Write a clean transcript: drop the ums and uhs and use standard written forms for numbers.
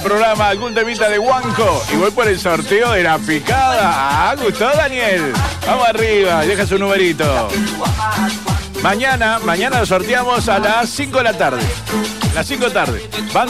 Programa algún temita de Huanco y voy por el sorteo de la picada. ¿Gustó, Daniel? Vamos arriba, deja su numerito. Mañana lo sorteamos a las 5 de la tarde. Las 5 de la tarde. Van